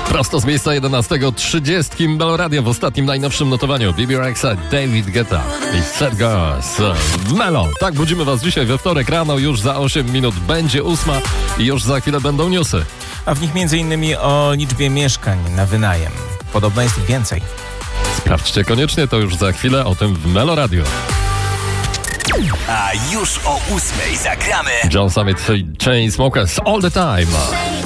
Prosto z miejsca 11, 30 Meloradia w ostatnim najnowszym notowaniu. Bibi Rexha, David Guetta i Set Girls w Melo. Tak, budzimy was dzisiaj we wtorek rano, już za 8 minut będzie 8 i już za chwilę będą newsy. A w nich m.in. o liczbie mieszkań na wynajem. Podobno jest ich więcej. Sprawdźcie koniecznie, to już za chwilę o tym w Meloradio. A już o 8 zagramy John Summit, Chainsmokers, All the Time.